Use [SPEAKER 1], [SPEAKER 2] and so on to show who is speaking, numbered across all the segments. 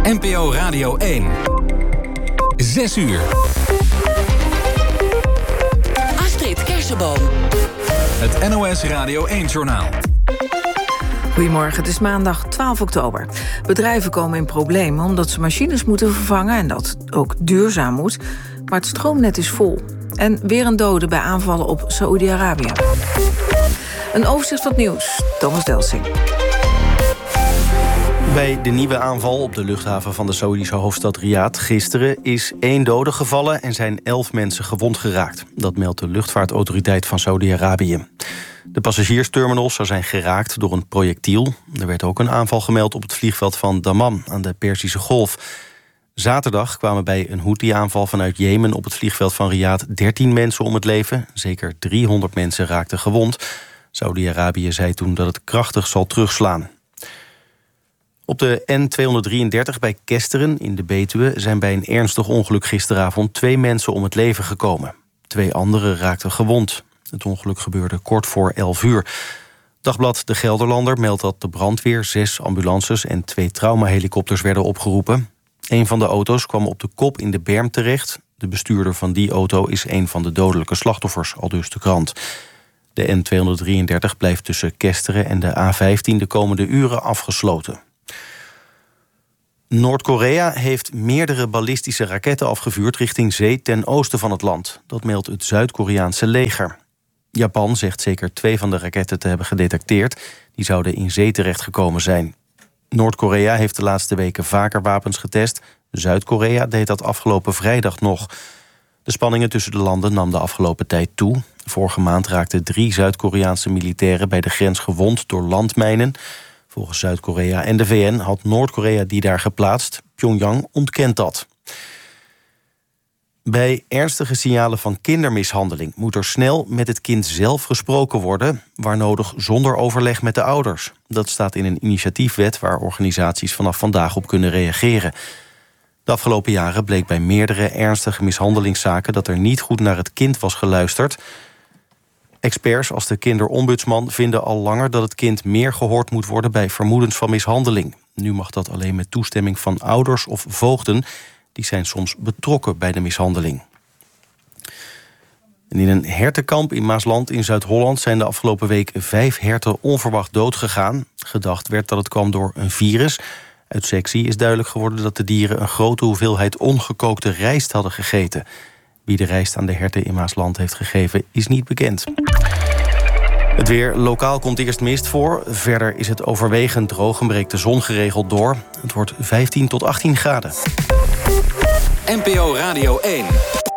[SPEAKER 1] NPO Radio 1. 6 uur.
[SPEAKER 2] Astrid Kersenboom.
[SPEAKER 1] Het NOS Radio 1-journaal.
[SPEAKER 3] Goedemorgen, het is maandag 12 oktober. Bedrijven komen in problemen omdat ze machines moeten vervangen en dat ook duurzaam moet. Maar het stroomnet is vol. En weer een dode bij aanvallen op Saoedi-Arabië. Een overzicht van het nieuws, Thomas Delsing.
[SPEAKER 4] Bij de nieuwe aanval op de luchthaven van de Saoedische hoofdstad Riyadh gisteren is 1 dode gevallen en zijn 11 mensen gewond geraakt. Dat meldt de luchtvaartautoriteit van Saoedi-Arabië. De passagiersterminal zou zijn geraakt door een projectiel. Er werd ook een aanval gemeld op het vliegveld van Dammam aan de Perzische Golf. Zaterdag kwamen bij een Houthi-aanval vanuit Jemen op het vliegveld van Riyadh 13 mensen om het leven. Zeker 300 mensen raakten gewond. Saoedi-Arabië zei toen dat het krachtig zal terugslaan. Op de N233 bij Kesteren in de Betuwe zijn bij een ernstig ongeluk gisteravond 2 mensen om het leven gekomen. 2 anderen raakten gewond. Het ongeluk gebeurde kort voor 11 uur. Dagblad De Gelderlander meldt dat de brandweer 6 ambulances en 2 traumahelikopters werden opgeroepen. Een van de auto's kwam op de kop in de berm terecht. De bestuurder van die auto is een van de dodelijke slachtoffers, aldus de krant. De N233 blijft tussen Kesteren en de A15 de komende uren afgesloten. Noord-Korea heeft meerdere ballistische raketten afgevuurd richting zee ten oosten van het land. Dat meldt het Zuid-Koreaanse leger. Japan zegt zeker 2 van de raketten te hebben gedetecteerd. Die zouden in zee terechtgekomen zijn. Noord-Korea heeft de laatste weken vaker wapens getest. Zuid-Korea deed dat afgelopen vrijdag nog. De spanningen tussen de landen nam de afgelopen tijd toe. Vorige maand raakten 3 Zuid-Koreaanse militairen bij de grens gewond door landmijnen. Volgens Zuid-Korea en de VN had Noord-Korea die daar geplaatst. Pyongyang ontkent dat. Bij ernstige signalen van kindermishandeling moet er snel met het kind zelf gesproken worden, waar nodig zonder overleg met de ouders. Dat staat in een initiatiefwet waar organisaties vanaf vandaag op kunnen reageren. De afgelopen jaren bleek bij meerdere ernstige mishandelingszaken dat er niet goed naar het kind was geluisterd. Experts als de kinderombudsman vinden al langer dat het kind meer gehoord moet worden bij vermoedens van mishandeling. Nu mag dat alleen met toestemming van ouders of voogden. Die zijn soms betrokken bij de mishandeling. En in een hertenkamp in Maasland in Zuid-Holland zijn de afgelopen week 5 herten onverwacht doodgegaan. Gedacht werd dat het kwam door een virus. Uit sectie is duidelijk geworden dat de dieren een grote hoeveelheid ongekookte rijst hadden gegeten. Wie de rijst aan de herten in Maasland heeft gegeven is niet bekend. Het weer. Lokaal komt eerst mist voor. Verder is het overwegend droog en breekt de zon geregeld door. Het wordt 15 tot 18 graden.
[SPEAKER 1] NPO Radio 1.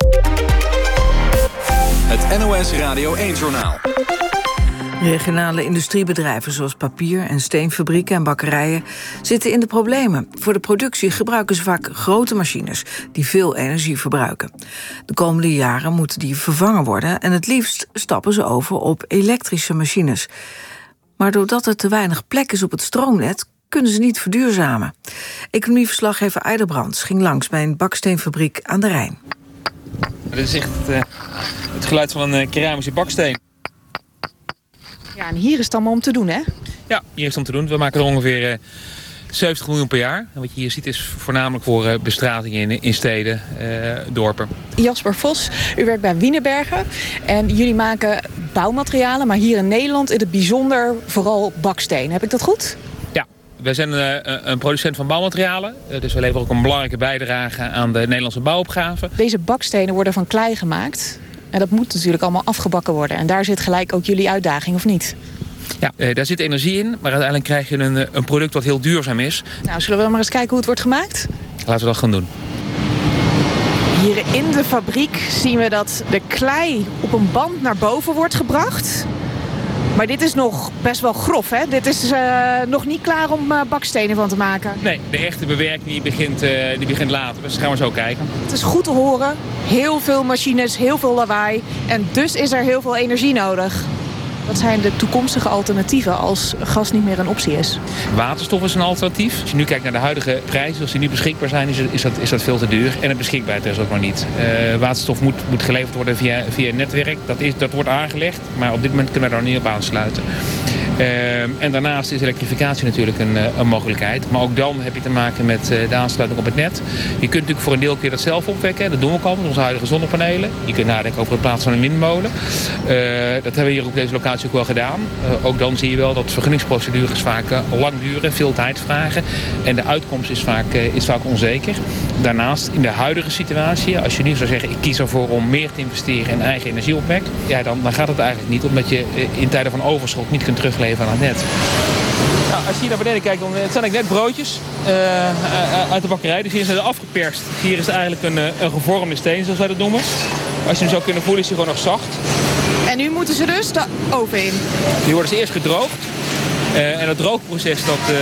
[SPEAKER 1] Het NOS Radio 1-journaal.
[SPEAKER 3] Regionale industriebedrijven zoals papier- en steenfabrieken en bakkerijen zitten in de problemen. Voor de productie gebruiken ze vaak grote machines die veel energie verbruiken. De komende jaren moeten die vervangen worden en het liefst stappen ze over op elektrische machines. Maar doordat er te weinig plek is op het stroomnet, kunnen ze niet verduurzamen. Economieverslaggever Eiderbrands ging langs bij een baksteenfabriek aan de Rijn.
[SPEAKER 5] Dit is echt het geluid van een keramische baksteen.
[SPEAKER 6] Ja, en hier is het allemaal om te doen, hè?
[SPEAKER 5] Ja, hier is het om te doen. We maken er ongeveer 70 miljoen per jaar. En wat je hier ziet is voornamelijk voor bestratingen in steden, dorpen.
[SPEAKER 6] Jasper Vos, u werkt bij Wienerberger. En jullie maken bouwmaterialen, maar hier in Nederland in het bijzonder vooral baksteen. Heb ik dat goed?
[SPEAKER 5] Ja, wij zijn een producent van bouwmaterialen. Dus we leveren ook een belangrijke bijdrage aan de Nederlandse bouwopgave.
[SPEAKER 6] Deze bakstenen worden van klei gemaakt. En dat moet natuurlijk allemaal afgebakken worden. En daar zit gelijk ook jullie uitdaging, of niet?
[SPEAKER 5] Ja, daar zit energie in. Maar uiteindelijk krijg je een product wat heel duurzaam is.
[SPEAKER 6] Nou, zullen we maar eens kijken hoe het wordt gemaakt?
[SPEAKER 5] Laten we dat gaan doen.
[SPEAKER 6] Hier in de fabriek zien we dat de klei op een band naar boven wordt gebracht. Maar dit is nog best wel grof, hè? Dit is nog niet klaar om bakstenen van te maken.
[SPEAKER 5] Nee, de echte bewerking die begint later. Dus gaan we zo kijken.
[SPEAKER 6] Het is goed te horen. Heel veel machines, heel veel lawaai. En dus is er heel veel energie nodig. Wat zijn de toekomstige alternatieven als gas niet meer een optie is?
[SPEAKER 5] Waterstof is een alternatief. Als je nu kijkt naar de huidige prijzen, zoals die nu beschikbaar zijn, is dat veel te duur. En het beschikbaarheid is ook nog niet. Waterstof moet geleverd worden via een netwerk. Dat wordt aangelegd, maar op dit moment kunnen we daar niet op aansluiten. En daarnaast is elektrificatie natuurlijk een mogelijkheid. Maar ook dan heb je te maken met de aansluiting op het net. Je kunt natuurlijk voor een deel dat zelf opwekken. Dat doen we ook al met onze huidige zonnepanelen. Je kunt nadenken over het plaatsen van een windmolen. Dat hebben we hier op deze locatie ook wel gedaan. Ook dan zie je wel dat vergunningsprocedures vaak lang duren, veel tijd vragen. En de uitkomst is vaak onzeker. Daarnaast, in de huidige situatie, als je nu zou zeggen, ik kies ervoor om meer te investeren in eigen energieopwek, ja, dan gaat het eigenlijk niet, omdat je in tijden van overschot niet kunt terugleveren aan het net. Nou, als je hier naar beneden kijkt, dan zijn eigenlijk net broodjes uit de bakkerij. Dus hier zijn ze afgeperst. Hier is het eigenlijk een gevormde steen, zoals wij dat noemen. Als je hem zou kunnen voelen, is hij gewoon nog zacht.
[SPEAKER 6] En nu moeten ze dus de oven in?
[SPEAKER 5] Nu worden ze eerst gedroogd. En dat droogproces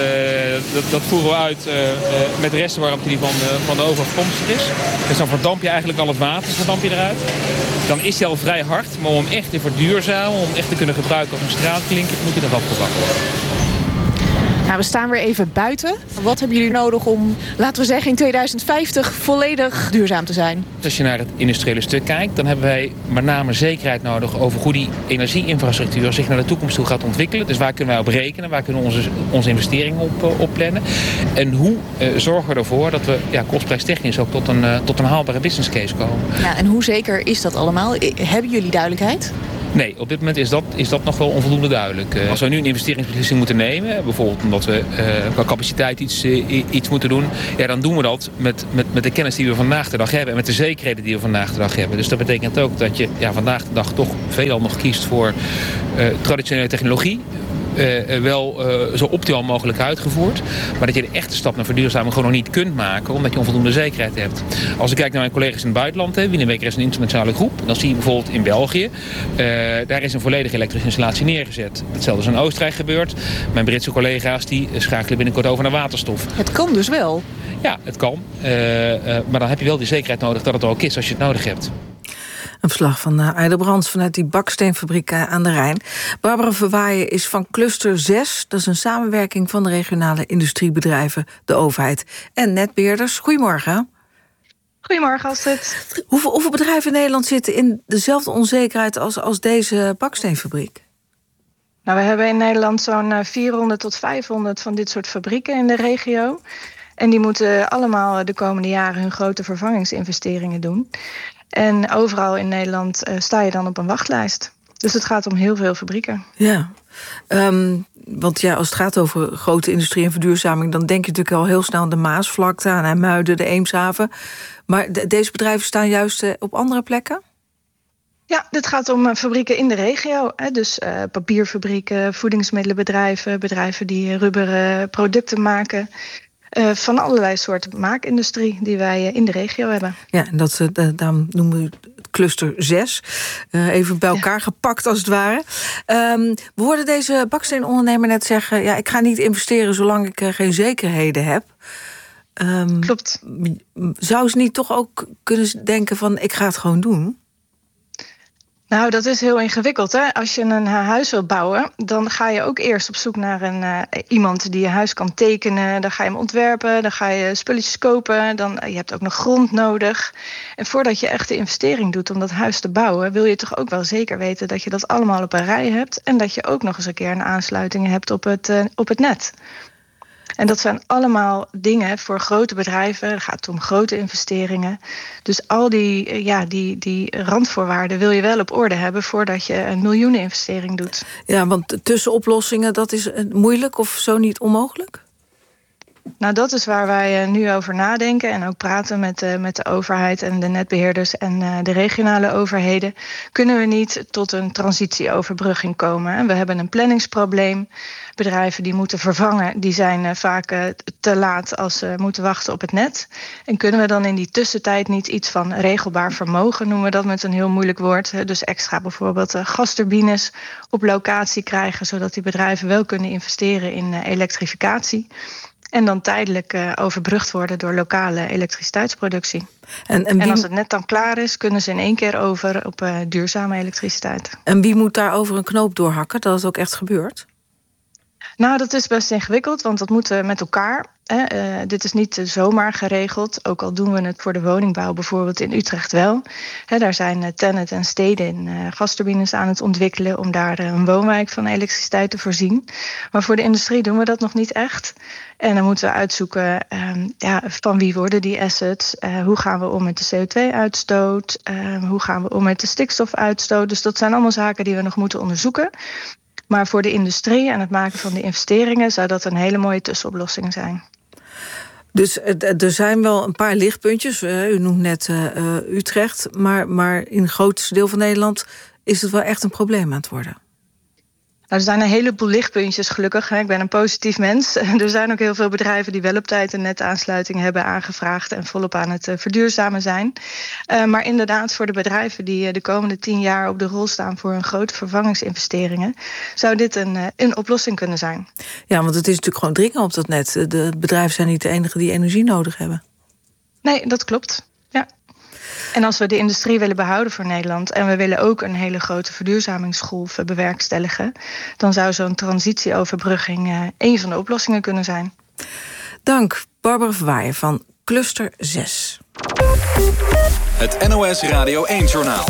[SPEAKER 5] dat voeren we uit met de restwarmte die van de oven afkomstig is. Dus dan verdamp je eigenlijk al het water, verdamp je eruit. Dan is hij al vrij hard, maar om hem echt te verduurzamen, om echt te kunnen gebruiken als een straatklinker, moet hij nog afgebakken worden.
[SPEAKER 6] Nou, we staan weer even buiten. Wat hebben jullie nodig om, laten we zeggen, in 2050 volledig duurzaam te zijn?
[SPEAKER 5] Als je naar het industriële stuk kijkt, dan hebben wij met name zekerheid nodig over hoe die energieinfrastructuur zich naar de toekomst toe gaat ontwikkelen. Dus waar kunnen wij op rekenen, waar kunnen we onze investeringen op plannen? En hoe zorgen we ervoor dat we kostprijstechnisch ook tot een haalbare business case komen? Ja,
[SPEAKER 6] en hoe zeker is dat allemaal? Hebben jullie duidelijkheid?
[SPEAKER 5] Nee, op dit moment is dat nog wel onvoldoende duidelijk. Als we nu een investeringsbeslissing moeten nemen, bijvoorbeeld omdat we qua capaciteit iets moeten doen, ja, dan doen we dat met de kennis die we vandaag de dag hebben en met de zekerheden die we vandaag de dag hebben. Dus dat betekent ook dat je vandaag de dag toch veelal nog kiest voor traditionele technologie. Wel zo optimaal mogelijk uitgevoerd. Maar dat je de echte stap naar verduurzaming gewoon nog niet kunt maken, omdat je onvoldoende zekerheid hebt. Als ik kijk naar mijn collega's in het buitenland, Wienerbeker is een internationale groep. Dan zie je bijvoorbeeld in België, daar is een volledige elektrische installatie neergezet. Hetzelfde is in Oostenrijk gebeurd. Mijn Britse collega's die schakelen binnenkort over naar waterstof.
[SPEAKER 6] Het kan dus wel?
[SPEAKER 5] Ja, het kan. Maar dan heb je wel die zekerheid nodig dat het er ook is als je het nodig hebt.
[SPEAKER 3] Een verslag van Aida Brands vanuit die baksteenfabriek aan de Rijn. Barbara Verwaaien is van Cluster 6. Dat is een samenwerking van de regionale industriebedrijven, de overheid en netbeheerders. Goedemorgen.
[SPEAKER 7] Goedemorgen, Astrid.
[SPEAKER 3] Hoeveel bedrijven in Nederland zitten in dezelfde onzekerheid als deze baksteenfabriek?
[SPEAKER 7] Nou, we hebben in Nederland zo'n 400 tot 500 van dit soort fabrieken in de regio. En die moeten allemaal de komende jaren hun grote vervangingsinvesteringen doen. En overal in Nederland sta je dan op een wachtlijst. Dus het gaat om heel veel fabrieken.
[SPEAKER 3] Ja, want als het gaat over grote industrie en verduurzaming, dan denk je natuurlijk al heel snel aan de Maasvlakte, aan IJmuiden, de Eemshaven. Maar deze bedrijven staan juist op andere plekken?
[SPEAKER 7] Ja, dit gaat om fabrieken in de regio. Dus papierfabrieken, voedingsmiddelenbedrijven, bedrijven die rubberen producten maken. Van allerlei soorten maakindustrie die wij in de regio hebben. Ja, en
[SPEAKER 3] daarom noemen we het cluster 6. Even bij elkaar gepakt als het ware. We hoorden deze baksteenondernemer net zeggen, ja, ik ga niet investeren zolang ik geen zekerheden heb.
[SPEAKER 7] Klopt.
[SPEAKER 3] Zou ze niet toch ook kunnen denken van, ik ga het gewoon doen?
[SPEAKER 7] Nou, dat is heel ingewikkeld, hè? Als je een huis wilt bouwen, dan ga je ook eerst op zoek naar iemand die je huis kan tekenen. Dan ga je hem ontwerpen, dan ga je spulletjes kopen. Je hebt ook nog grond nodig. En voordat je echt de investering doet om dat huis te bouwen, wil je toch ook wel zeker weten dat je dat allemaal op een rij hebt. En dat je ook nog eens een keer een aansluiting hebt op het net. En dat zijn allemaal dingen voor grote bedrijven. Het gaat om grote investeringen. Dus al die randvoorwaarden wil je wel op orde hebben voordat je een miljoeneninvestering doet. Ja, want tussenoplossingen, dat is moeilijk of zo niet onmogelijk? Nou, dat is waar wij nu over nadenken en ook praten met de overheid en de netbeheerders en de regionale overheden. Kunnen we niet tot een transitieoverbrugging komen? We hebben een planningsprobleem. Bedrijven die moeten vervangen, die zijn vaak te laat als ze moeten wachten op het net. En kunnen we dan in die tussentijd niet iets van regelbaar vermogen, noemen we dat met een heel moeilijk woord. Dus extra bijvoorbeeld gasturbines op locatie krijgen, zodat die bedrijven wel kunnen investeren in elektrificatie. En dan tijdelijk overbrugd worden door lokale elektriciteitsproductie. En als het net dan klaar is, kunnen ze in één keer over op duurzame elektriciteit.
[SPEAKER 3] En wie moet daar over een knoop doorhakken, dat het ook echt gebeurt?
[SPEAKER 7] Nou, dat is best ingewikkeld, want dat moet met elkaar. Dit is niet zomaar geregeld, ook al doen we het voor de woningbouw bijvoorbeeld in Utrecht wel. Daar zijn Tennet en steden gasturbines aan het ontwikkelen om daar een woonwijk van elektriciteit te voorzien. Maar voor de industrie doen we dat nog niet echt. En dan moeten we uitzoeken van wie worden die assets, hoe gaan we om met de CO2-uitstoot, hoe gaan we om met de stikstofuitstoot. Dus dat zijn allemaal zaken die we nog moeten onderzoeken. Maar voor de industrie en het maken van de investeringen zou dat een hele mooie tussenoplossing zijn.
[SPEAKER 3] Dus er zijn wel een paar lichtpuntjes. U noemt net Utrecht. Maar in het grootste deel van Nederland is het wel echt een probleem aan het worden.
[SPEAKER 7] Nou, er zijn een heleboel lichtpuntjes, gelukkig. Ik ben een positief mens. Er zijn ook heel veel bedrijven die wel op tijd een netaansluiting hebben aangevraagd en volop aan het verduurzamen zijn. Maar inderdaad, voor de bedrijven die de komende 10 jaar op de rol staan voor hun grote vervangingsinvesteringen, zou dit een oplossing kunnen zijn.
[SPEAKER 3] Ja, want het is natuurlijk gewoon dringen op dat net. De bedrijven zijn niet de enigen die energie nodig hebben.
[SPEAKER 7] Nee, dat klopt. Ja. En als we de industrie willen behouden voor Nederland en we willen ook een hele grote verduurzamingsgolf bewerkstelligen, dan zou zo'n transitieoverbrugging een van de oplossingen kunnen zijn.
[SPEAKER 3] Dank, Barbara Verwaaien van Cluster 6.
[SPEAKER 1] Het NOS Radio 1-journaal.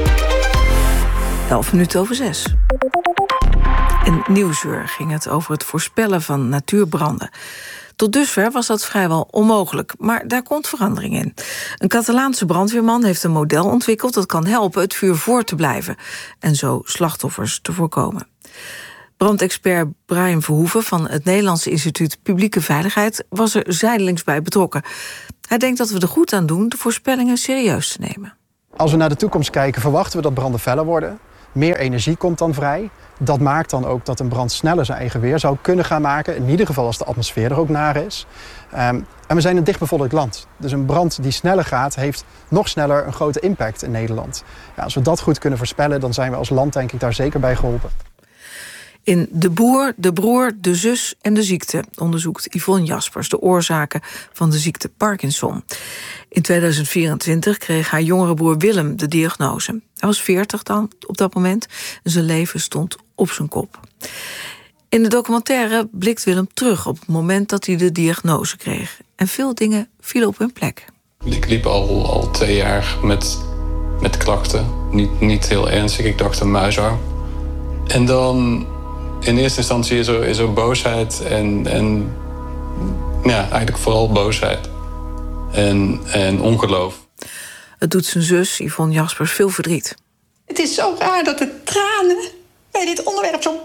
[SPEAKER 3] 6:11. In Nieuwsuur ging het over het voorspellen van natuurbranden. Tot dusver was dat vrijwel onmogelijk, maar daar komt verandering in. Een Catalaanse brandweerman heeft een model ontwikkeld dat kan helpen het vuur voor te blijven en zo slachtoffers te voorkomen. Brandexpert Brian Verhoeven van het Nederlandse Instituut Publieke Veiligheid was er zijdelings bij betrokken. Hij denkt dat we er goed aan doen de voorspellingen serieus te nemen.
[SPEAKER 8] Als we naar de toekomst kijken, verwachten we dat branden feller worden. Meer energie komt dan vrij. Dat maakt dan ook dat een brand sneller zijn eigen weer zou kunnen gaan maken. In ieder geval als de atmosfeer er ook naar is. En we zijn een dichtbevolkt land. Dus een brand die sneller gaat, heeft nog sneller een grote impact in Nederland. Ja, als we dat goed kunnen voorspellen, dan zijn we als land denk ik daar zeker bij geholpen.
[SPEAKER 3] In De Boer, de Broer, de Zus en de Ziekte onderzoekt Yvonne Jaspers de oorzaken van de ziekte Parkinson. In 2024 kreeg haar jongere broer Willem de diagnose. Hij was 40 dan op dat moment en zijn leven stond op zijn kop. In de documentaire blikt Willem terug op het moment dat hij de diagnose kreeg. En veel dingen vielen op hun plek.
[SPEAKER 9] Ik liep al 2 jaar met klachten. Niet heel ernstig, ik dacht een muisarm. En dan in eerste instantie is er boosheid en ja, eigenlijk vooral boosheid en ongeloof.
[SPEAKER 3] Het doet zijn zus, Yvonne Jaspers, veel verdriet.
[SPEAKER 10] Het is zo raar dat de tranen bij dit onderwerp zo...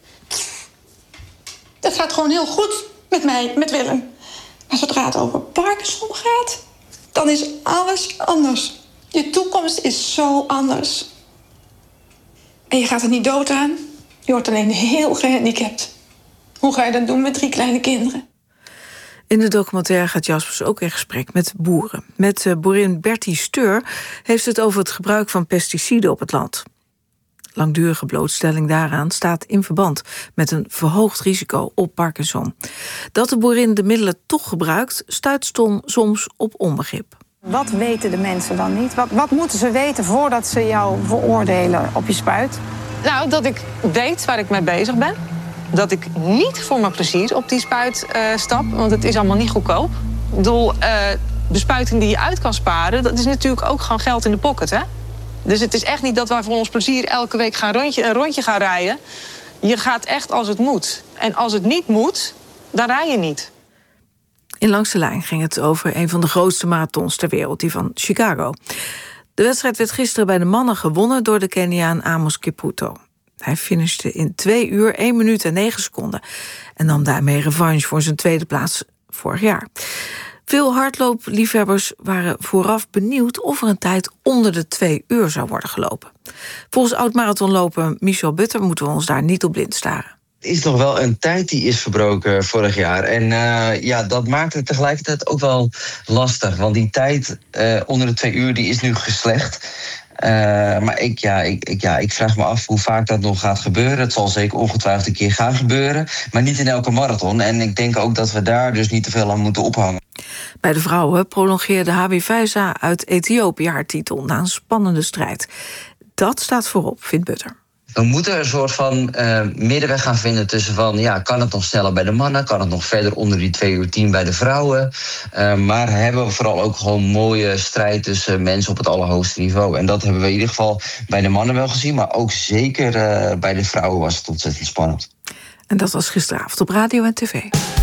[SPEAKER 10] Dat gaat gewoon heel goed met mij, met Willem. Maar zodra het over Parkinson gaat, dan is alles anders. Je toekomst is zo anders. En je gaat er niet dood aan. Je wordt alleen heel gehandicapt. Hoe ga je dat doen met 3 kleine kinderen?
[SPEAKER 3] In de documentaire gaat Jaspers ook in gesprek met boeren. Met boerin Bertie Steur heeft het over het gebruik van pesticiden op het land. Langdurige blootstelling daaraan staat in verband met een verhoogd risico op Parkinson. Dat de boerin de middelen toch gebruikt, stuit soms op onbegrip.
[SPEAKER 11] Wat weten de mensen dan niet? Wat moeten ze weten voordat ze jou veroordelen op je spuit?
[SPEAKER 12] Nou, dat ik weet waar ik mee bezig ben. Dat ik niet voor mijn plezier op die spuit stap, want het is allemaal niet goedkoop. Ik bedoel, bespuiting die je uit kan sparen, dat is natuurlijk ook gewoon geld in de pocket, hè? Dus het is echt niet dat wij voor ons plezier elke week een rondje gaan rijden. Je gaat echt als het moet. En als het niet moet, dan rij je niet.
[SPEAKER 3] In Langs de Lijn ging het over een van de grootste marathons ter wereld, die van Chicago. De wedstrijd werd gisteren bij de mannen gewonnen door de Keniaan Amos Kipruto. Hij finishte in 2 uur, 1 minuut en 9 seconden... en nam daarmee revanche voor zijn tweede plaats vorig jaar. Veel hardloopliefhebbers waren vooraf benieuwd of er een tijd onder de 2 uur zou worden gelopen. Volgens oud-marathonloper Michel Butter moeten we ons daar niet op blind staren.
[SPEAKER 13] Het is nog wel een tijd die is verbroken vorig jaar. En dat maakt het tegelijkertijd ook wel lastig. Want die tijd onder de 2 uur die is nu geslecht. Maar ik vraag me af hoe vaak dat nog gaat gebeuren. Het zal zeker ongetwijfeld een keer gaan gebeuren. Maar niet in elke marathon. En ik denk ook dat we daar dus niet te veel aan moeten ophangen.
[SPEAKER 3] Bij de vrouwen prolongeerde HB Faiza uit Ethiopië haar titel na een spannende strijd. Dat staat voorop, vindt Butter.
[SPEAKER 13] We moeten een soort van middenweg gaan vinden tussen van... kan het nog sneller bij de mannen? Kan het nog verder onder die 2 uur 10 bij de vrouwen? Maar hebben we vooral ook gewoon mooie strijd tussen mensen op het allerhoogste niveau. En dat hebben we in ieder geval bij de mannen wel gezien. Maar ook zeker bij de vrouwen was het ontzettend spannend.
[SPEAKER 3] En dat was gisteravond op radio en tv.